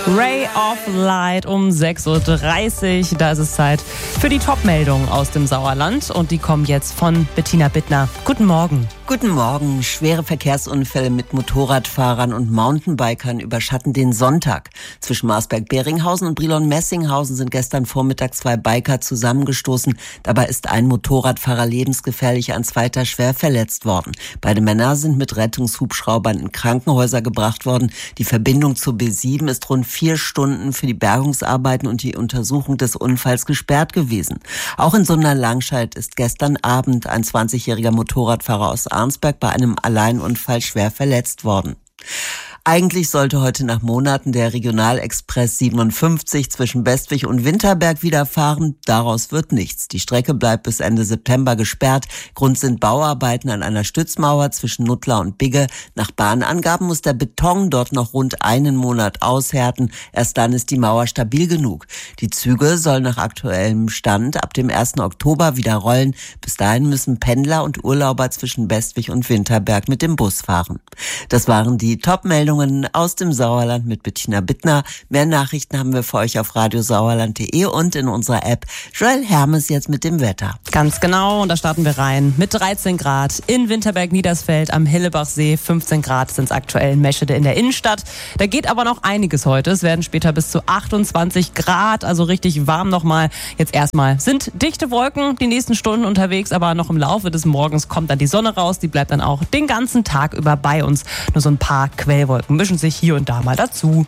Ray of Light um 6.30 Uhr. Da ist es Zeit für die Top-Meldungen aus dem Sauerland. Und die kommen jetzt von Bettina Bittner. Guten Morgen. Guten Morgen. Schwere Verkehrsunfälle mit Motorradfahrern und Mountainbikern überschatten den Sonntag. Zwischen Marsberg-Beringhausen und Brilon-Messinghausen sind gestern Vormittag 2 Biker zusammengestoßen. Dabei ist ein Motorradfahrer lebensgefährlich, ein zweiter schwer verletzt worden. Beide Männer sind mit Rettungshubschraubern in Krankenhäuser gebracht worden. Die Verbindung zur B7 ist rund 4 Stunden für die Bergungsarbeiten und die Untersuchung des Unfalls gesperrt gewesen. Auch in Sundern-Langscheid ist gestern Abend ein 20-jähriger Motorradfahrer aus Arnsberg bei einem Alleinunfall schwer verletzt worden. Eigentlich sollte heute nach Monaten der Regionalexpress 57 zwischen Bestwig und Winterberg wieder fahren. Daraus wird nichts. Die Strecke bleibt bis Ende September gesperrt. Grund sind Bauarbeiten an einer Stützmauer zwischen Nuttlar und Bigge. Nach Bahnangaben muss der Beton dort noch rund einen Monat aushärten. Erst dann ist die Mauer stabil genug. Die Züge sollen nach aktuellem Stand ab dem 1. Oktober wieder rollen. Bis dahin müssen Pendler und Urlauber zwischen Bestwig und Winterberg mit dem Bus fahren. Das waren die Top-Meldungen aus dem Sauerland mit Bettina Bittner. Mehr Nachrichten haben wir für euch auf radiosauerland.de und in unserer App. Joel Hermes jetzt mit dem Wetter. Ganz genau, und da starten wir rein. Mit 13 Grad in Winterberg-Niedersfeld am Hillebachsee. 15 Grad sind es aktuell in Meschede in der Innenstadt. Da geht aber noch einiges heute. Es werden später bis zu 28 Grad, also richtig warm nochmal. Jetzt erstmal sind dichte Wolken die nächsten Stunden unterwegs, aber noch im Laufe des Morgens kommt dann die Sonne raus. Die bleibt dann auch den ganzen Tag über bei uns. Nur so ein paar Quellwolken mischen sich hier und da mal dazu.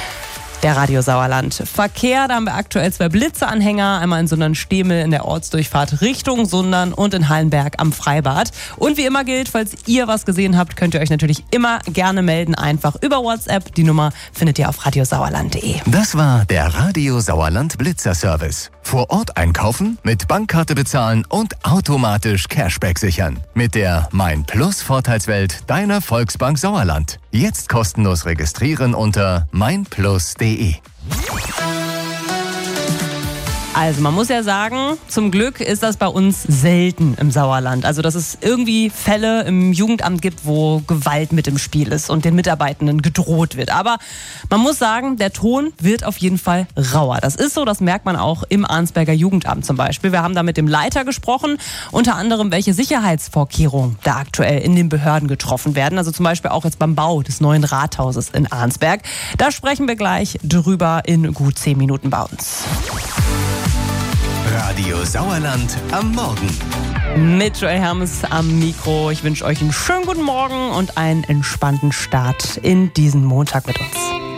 Der Radio Sauerland. Verkehr, da haben wir aktuell 2 Blitzeanhänger, einmal in Sundern-Stehmel in der Ortsdurchfahrt Richtung Sundern und in Hallenberg am Freibad. Und wie immer gilt, falls ihr was gesehen habt, könnt ihr euch natürlich immer gerne melden, einfach über WhatsApp. Die Nummer findet ihr auf radiosauerland.de. Das war der Radio Sauerland Blitzer-Service. Vor Ort einkaufen, mit Bankkarte bezahlen und automatisch Cashback sichern. Mit der Mein Plus Vorteilswelt deiner Volksbank Sauerland. Jetzt kostenlos registrieren unter meinplus.de. Also man muss ja sagen, zum Glück ist das bei uns selten im Sauerland. Also dass es irgendwie Fälle im Jugendamt gibt, wo Gewalt mit im Spiel ist und den Mitarbeitenden gedroht wird. Aber man muss sagen, der Ton wird auf jeden Fall rauer. Das ist so, das merkt man auch im Arnsberger Jugendamt zum Beispiel. Wir haben da mit dem Leiter gesprochen, unter anderem welche Sicherheitsvorkehrungen da aktuell in den Behörden getroffen werden. Also zum Beispiel auch jetzt beim Bau des neuen Rathauses in Arnsberg. Da sprechen wir gleich drüber in gut 10 Minuten bei uns. Radio Sauerland am Morgen. Mit Joel Hermes am Mikro. Ich wünsche euch einen schönen guten Morgen und einen entspannten Start in diesen Montag mit uns.